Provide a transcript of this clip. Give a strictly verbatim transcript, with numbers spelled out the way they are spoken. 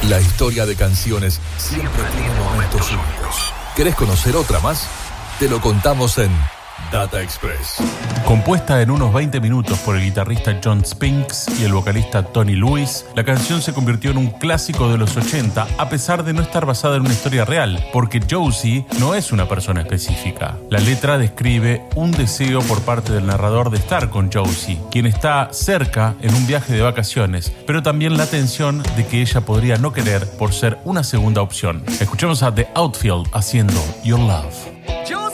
La historia de canciones siempre tiene momentos únicos. ¿Querés conocer otra más? Te lo contamos en Data Express. Compuesta en unos veinte minutos por el guitarrista Jon Spinks y el vocalista Tony Lewis, la canción se convirtió en un clásico de los ochenta a pesar de no estar basada en una historia real, porque Josie no es una persona específica. La letra describe un deseo por parte del narrador de estar con Josie, quien está cerca en un viaje de vacaciones, pero también la tensión de que ella podría no querer por ser una segunda opción. Escuchemos a The Outfield haciendo Your Love.